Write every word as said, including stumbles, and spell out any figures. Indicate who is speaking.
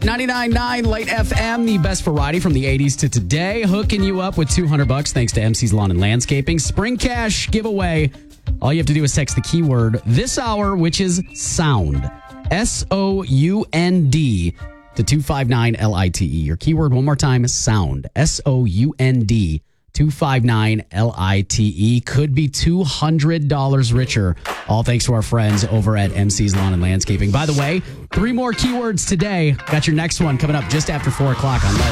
Speaker 1: ninety-nine point nine Late F M, the best variety from the eighties to today. Hooking you up with two hundred bucks thanks to M C's Lawn and Landscaping. Spring Cash giveaway. All you have to do is text the keyword this hour, which is sound. S O U N D to two five nine L I T E. Your keyword one more time is sound. S O U N D two five nine L I T E. Could be two hundred dollars richer. All thanks to our friends over at M C's Lawn and Landscaping. By the way, three more keywords today. Got your next one coming up just after four o'clock on Live.